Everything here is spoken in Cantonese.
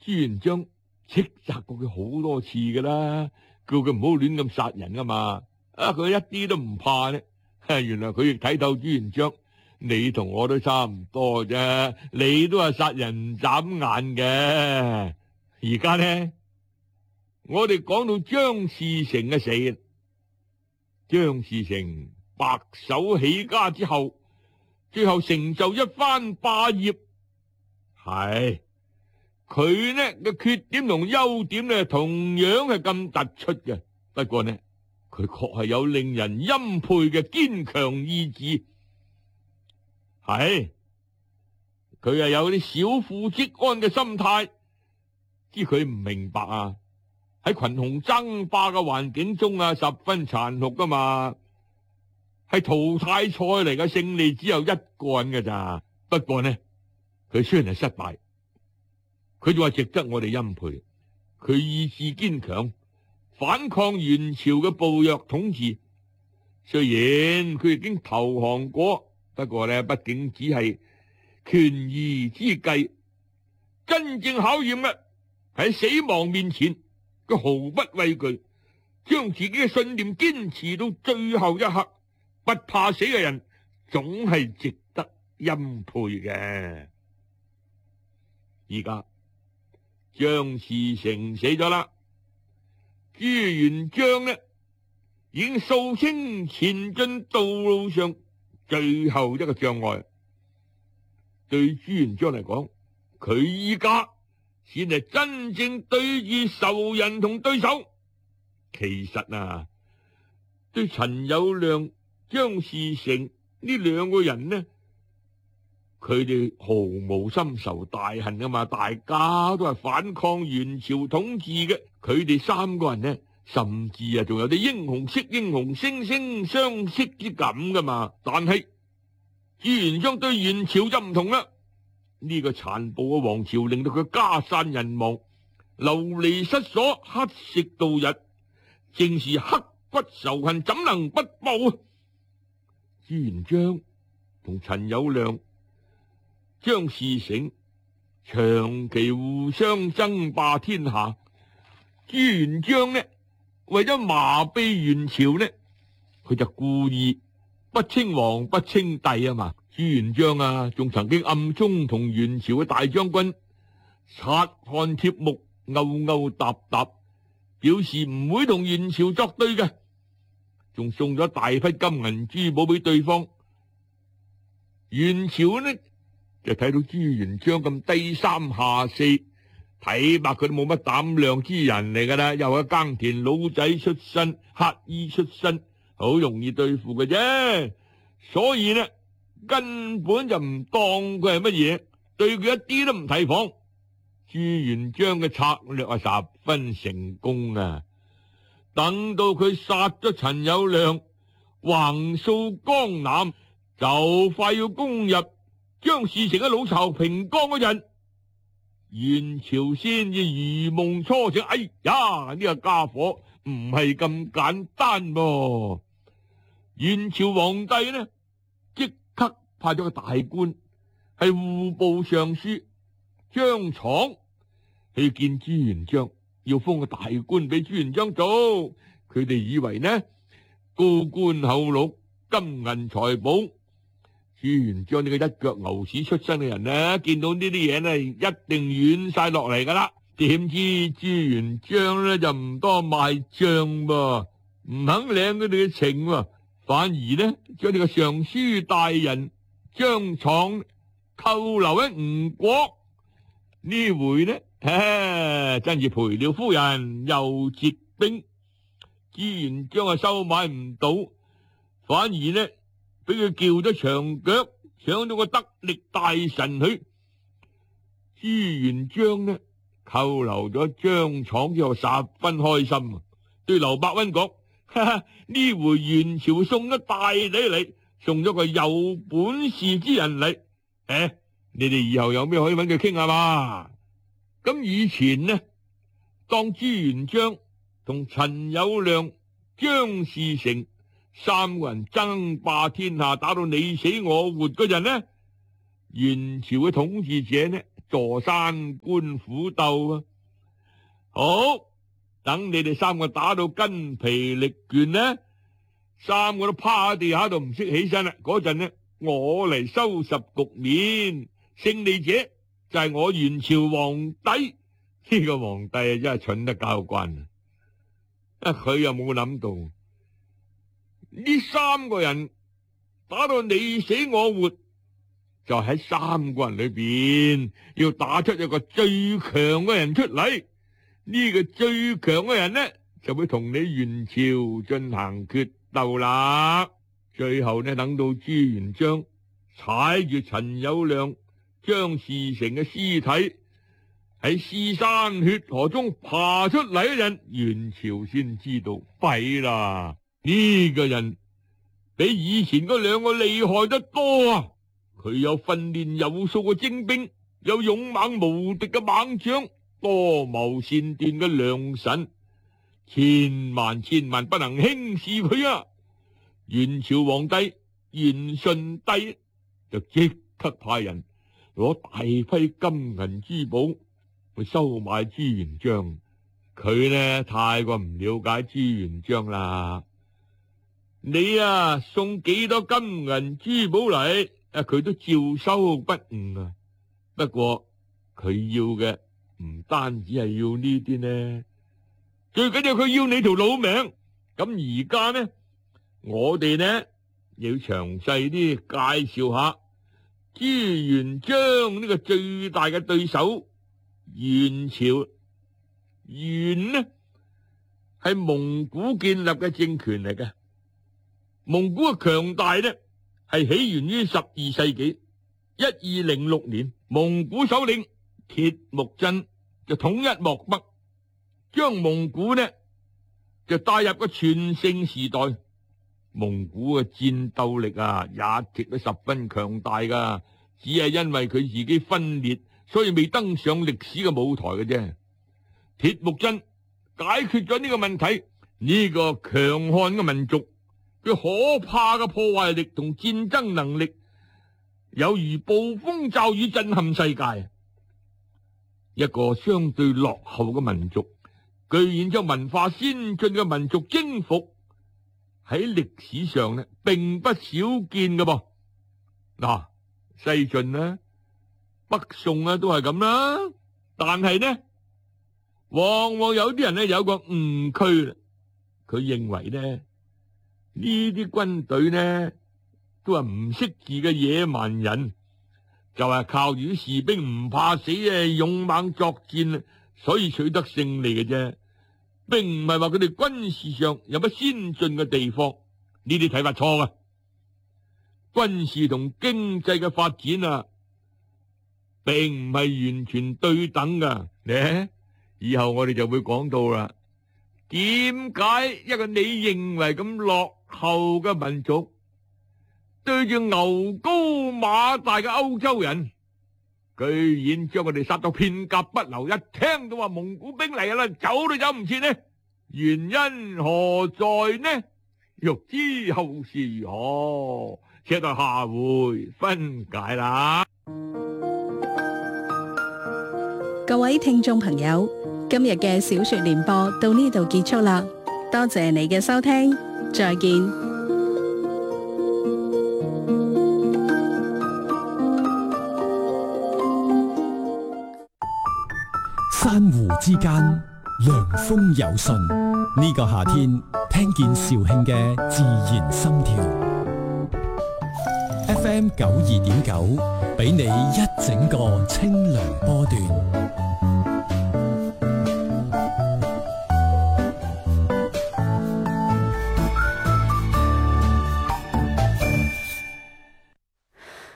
朱元璋斥責過佢好多次噶啦，叫佢唔好亂咁殺人噶嘛。佢一啲都唔怕呢。原來佢亦睇透朱元璋，你同我都差唔多啫，你都係殺人唔眨眼嘅。而家呢，我哋講到張士誠嘅死。張士誠白手起家之後，最後成就一番霸業。係佢呢嘅缺點同優點呢，同樣係咁突出嘅。不過呢，佢確係有令人欽佩嘅堅強意志。係佢係有啲小富即安嘅心態，知佢唔明白啊。喺群雄爭霸嘅環境中啊，十分殘酷噶嘛，係淘汰賽嚟嘅，勝利只有一個人嘅咋。不過呢，佢雖然係失敗，佢就話值得我哋欽佩。佢意志堅強，反抗元朝嘅暴虐統治。雖然佢已經投降過，不過呢，畢竟只係權宜之計，真正考驗嘅喺死亡面前。佢毫不畏懼，將自己嘅信念堅持到最後一刻，不怕死嘅人總係值得欽佩嘅。而家張士誠死咗啦，朱元璋呢已經掃清前進道路上最後一個障礙。對朱元璋嚟講，佢依家先係真正對住仇人同對手。其實啊，對陳友諒、張士誠呢兩個人呢，佢哋毫無深仇大恨啊嘛，大家都係反抗元朝統治嘅。佢哋三個人呢，甚至啊仲有啲英雄惜英雄、惺惺相惜之感噶嘛。但係朱元璋對元朝就唔同啦。呢個殘暴嘅王朝令到佢家散人亡、流離失所、乞食度日，正是刻骨仇恨，怎能不報啊？朱元璋同陳友諒、張士誠長期互相爭霸天下。朱元璋呢，為咗麻痹元朝呢，佢就故意不稱王不稱帝啊嘛。朱元璋啊，仲曾經暗中同元朝嘅大將軍察看貼目，勾勾搭搭，表示唔會同元朝作對嘅，仲送咗大批金銀珠寶俾對方。元朝呢就睇到朱元璋咁低三下四，睇白佢都冇乜膽量之人嚟噶啦，又係耕田佬仔出身、乞衣出身，好容易對付嘅啫。所以呢，根本就唔當佢係乜嘢，對佢一啲都唔提防。朱元璋嘅策略係十分成功啊！等到佢殺咗陳友諒，橫掃江南，就快要攻入張士誠嘅老巢平江嗰陣，元朝先至如夢初醒。哎呀，呢個家伙唔係咁簡單噃！元朝皇帝呢，即刻派咗個大官，係戶部尚書張敞去見朱元璋，要封個大官俾朱元璋做。佢哋以為呢，高官厚祿、金銀財寶，朱元璋呢個一腳牛屎出身嘅人呢，見到呢啲嘢呢，一定軟晒落嚟噶啦。點知朱元璋呢就唔多賣賬噃，唔肯領佢哋嘅情喎，反而呢將呢個尚書大人張敞扣留喺吳國。呢回呢，真係賠了夫人又折兵。朱元璋啊收買唔到，反而呢俾佢叫咗長腳，搶咗個得力大臣去。朱元璋呢扣留咗張敞之後十分開心，對劉伯溫講：呢回元朝送咗大禮嚟，送咗個有本事之人嚟。你哋以後有咩可以揾佢傾下嘛？咁以前呢，當朱元璋同陳友諒、張士誠三個人爭霸天下，打到你死我活嗰陣呢，元朝嘅統治者呢坐山觀虎鬥啊！好，等你哋三個打到筋疲力倦呢，三個都趴喺地下度唔識起身啦。嗰陣呢，我嚟收拾局面，勝利者就係我元朝皇帝。呢個皇帝啊，真係蠢得交關啊！佢又冇諗到呢三個人打到你死我活，就喺三個人裏邊要打出一個最強嘅人出嚟。呢個最強嘅人呢，就會同你元朝進行決鬥啦。最後呢，等到朱元璋踩住陳友諒、張士誠嘅屍體喺屍山血河中爬出嚟嗰陣，元朝先知道弊啦。呢個人比以前嗰兩個厲害得多啊！佢有訓練有素嘅精兵，有勇猛無敵嘅猛將，多謀善斷嘅良臣，千萬不能輕視佢啊！元朝皇帝元順帝就即刻派人攞大批金銀珠寶去收買朱元璋。佢呢，太過唔了解朱元璋啦。你啊，送幾多金銀珠寶嚟，佢都照收不誤啊。不過佢要嘅唔單止係要呢啲呢，最緊要佢要你條老命。咁而家呢，我哋呢要詳細啲介紹下朱元璋呢個最大嘅對手元朝。元呢係蒙古建立嘅政權嚟嘅。蒙古嘅強大呢係起源於12世紀1206年，蒙古首領鐵木真就統一漠北，將蒙古呢就帶入個全盛時代。蒙古嘅戰鬥力啊，一直都十分強大噶，只係因為佢自己分裂，所以未登上歷史嘅舞台嘅啫。鐵木真解決咗呢個問題，呢個強悍嘅民族，佢可怕嘅破壞力同戰爭能力，有如暴風驟雨震撼世界。一個相對落後嘅民族，居然將文化先進嘅民族征服，喺歷史上呢並不少見嘅噃。嗱，西晉啦、北宋啊都係咁啦。但係呢，往往有啲人呢有個誤區，佢認為呢啲軍隊呢都係唔識字嘅野蠻人，就係靠住啲士兵唔怕死啊，勇猛作戰，所以取得勝利嘅啫，並唔係話佢哋軍事上有乜先進嘅地方。呢啲睇法錯啊！軍事同經濟嘅發展啊，並唔係完全對等噶。呢以後我哋就會講到啦。點解一個你認為咁落後嘅民族，對住牛高馬大嘅歐洲人，居然將佢哋殺到片甲不留？一聽到話蒙古兵嚟啦，走都走唔切呢？原因何在呢？欲知後事如何，且待下回分解啦。 各位聽眾朋友，今日嘅小說聯播到呢度結束啦，多謝你嘅收聽，再見。 珊瑚之間，涼風有信。呢個夏天，聽見肇慶嘅自然心跳。FM 92.9，俾你一整個清涼波段。